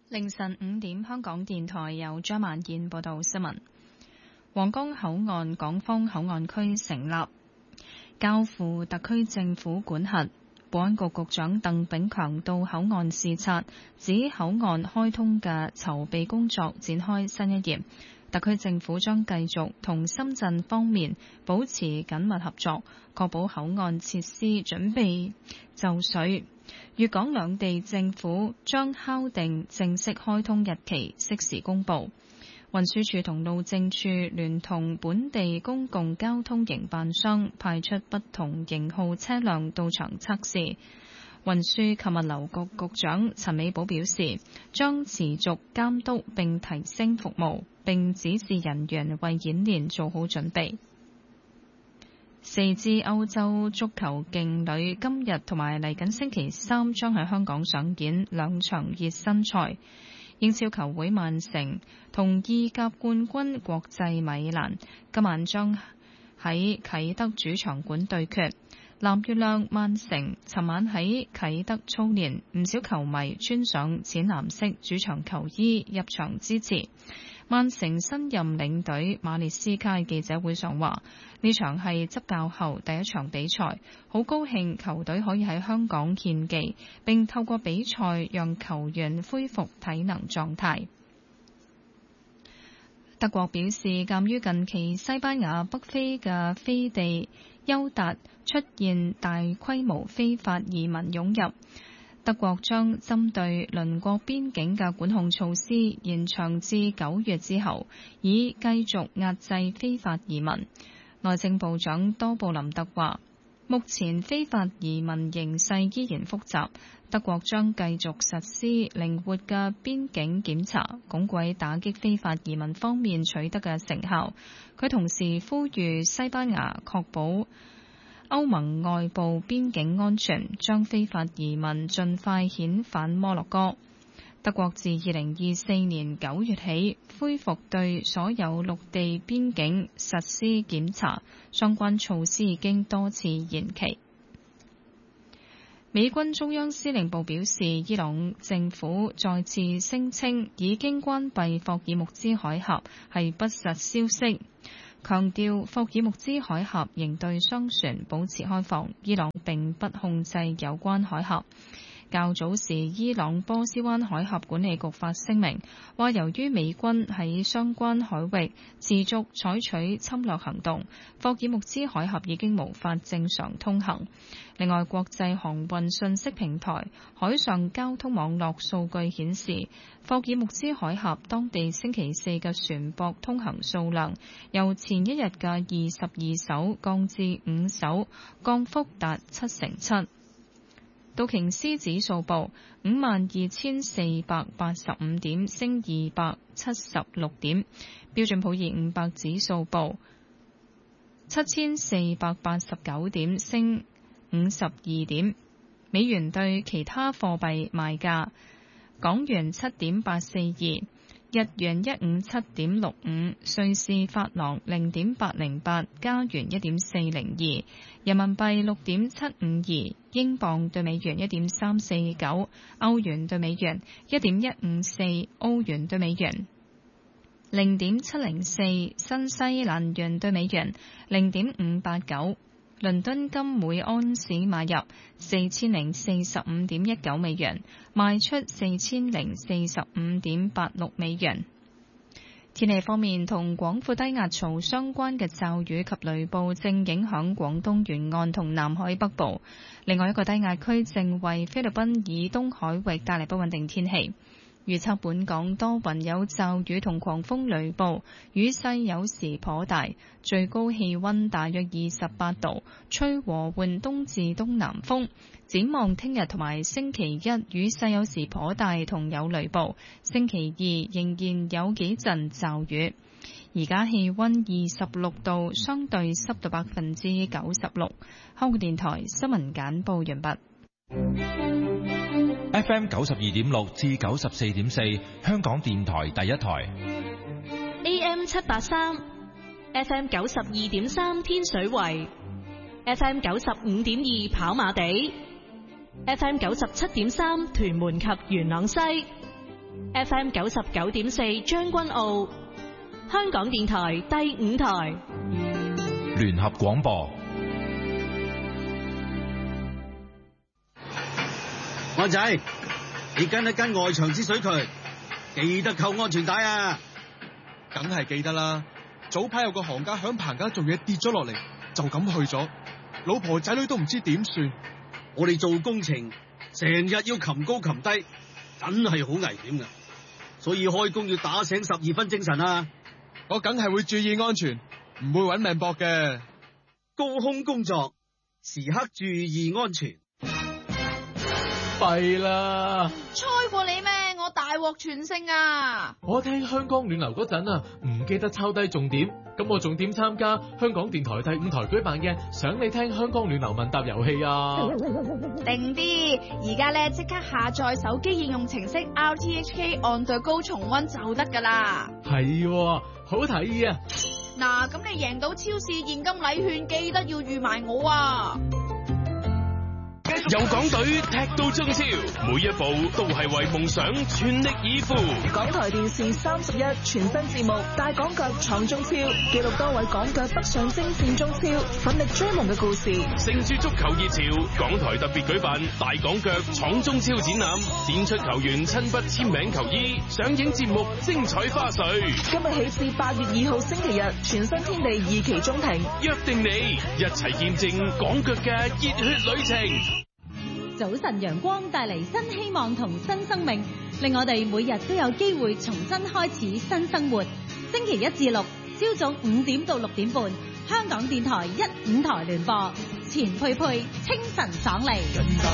凌晨5點，香港電台由張曼燕報道新聞。皇崗口岸港方口岸區成立，交付特區政府管轄。保安局局長鄧炳強到口岸視察，指口岸開通嘅籌備工作展開新一頁。特區政府將繼續同深圳方面保持緊密合作，確保口岸設施準備就緒。粵港兩地政府將敲定正式開通日期，適時公佈。運輸署同路政署聯同本地公共交通營辦商派出不同型號車輛到場測試。運輸及物流局局長陳美寶表示，將持續監督並提升服務，並指示人員為演練做好準備。4支歐洲足球勁旅今日同埋嚟緊星期三將喺香港上演2場熱身賽。英超球會曼城同意甲冠軍國際米蘭今晚將喺啟德主場館對決。藍月亮曼城尋晚喺啟德操練，唔少球迷穿上淺藍色主場球衣入場支持。曼城新任領隊馬列斯卡記者會上話，呢場係執教後第一場比賽，好高興球隊可以喺香港獻技，並透過比賽讓球員恢復體能狀態。德國表示，鑑於近期西班牙北非嘅飛地丘達出現大規模非法移民湧入，德國將針對鄰國邊境嘅管控措施延長至9月之後，以繼續壓制非法移民。內政部長多布林特話，目前非法移民形勢依然複雜，德國將繼續實施靈活嘅邊境檢查，鞏固打擊非法移民方面取得嘅成效。佢同時呼籲西班牙確保歐盟外部邊境安全，將非法移民盡快遣返摩洛哥。德國自2024年9月起恢復對所有陸地邊境實施檢查，相關措施已經多次延期。美軍中央司令部表示，伊朗政府再次聲稱已經關閉霍爾木茲海峽係不實消息，強調霍爾木茲海峽仍對商船保持開放，伊朗並不控制有關海峽。較早時，伊朗波斯灣海峽管理局發聲明，話由於美軍喺相關海域持續採取侵略行動，霍爾木茲海峽已經無法正常通行。另外，國際航運信息平台海上交通網絡數據顯示，霍爾木茲海峽當地星期四嘅船舶通行數量由前一日嘅22艘降至5艘，降幅達7%。道瓊斯指數報52,485點，升276點；標準普爾500指數報7,489點，升52點。美元對其他貨幣賣價：港元7.842。日元157.65，瑞士法郎0.808，加元1.402，人民幣6.752，英鎊對美元1.349，歐元對美元1.154，澳元對美元0.704，新西蘭元對美元0.589。倫敦金每安士買入4045.19美元，賣出4045.86美元。天氣方面，同廣闊低壓槽相關嘅驟雨及雷暴正影響廣東沿岸同南海北部。另外一個低壓區正為菲律賓以東海域帶嚟不穩定天氣。預測本港多雲有驟雨同狂風雷暴，雨勢有時頗大，最高氣溫大約28度，吹和緩東至東南風。展望聽日同埋星期一，雨勢有時頗大同有雷暴，星期二仍然有幾陣驟雨。而家氣溫26度，相對濕度96%。香港電台新聞簡報完畢。 FM 92.6至94.4，香港電台第一台。 AM 783 ，FM 92.3天水圍 ，FM 95.2跑馬地 ，FM 97.3屯門及元朗西 FM 99.4將軍澳，香港電台第5台聯合廣播。 安仔，你跟一跟外牆之水渠，記得扣安全帶啊！ 梗係記得啦。早排有個行家響棚架做嘢跌咗落嚟，就咁去咗，老婆仔女都唔知點算。 我哋做工程成日要擒高擒低，真係好危險噶，所以開工要打醒12分精神啊！ 我梗係會注意安全，唔會搵命搏嘅。 高空工作，時刻注意安全。 弊啦！ 猜過你咩？我大獲全勝啊！ 我聽香港暖流嗰陣啊，唔記得抄低重點，咁我重點參加香港電台第5台舉辦嘅想你聽香港暖流問答遊戲啊！ 定啲，而家咧即刻下載手機應用程式 RTHK On The Go 重溫就得噶啦。 係，好睇啊！ 嗱，咁你贏到超市現金禮券，記得要預埋我啊！ 由港隊踢到中超，每一步都係為夢想全力以赴。 港台電視31全新節目《大港腳闖中超》，記錄多位港腳北上征戰中超，奮力追夢嘅故事。 承住足球熱潮，港台特別舉辦《大港腳闖中超》展覽，展出球員親筆簽名球衣，上映節目精彩花絮。 今日起至8月2號星期日，全新天地2期中庭， 約定你一齊見證港腳嘅熱血旅程。 早晨陽光帶嚟新希望同新生命，令我哋每日都有機會重新開始新生活。星期1至6，朝早5點到6點半，香港電台1、5台聯播，錢佩佩清晨爽利。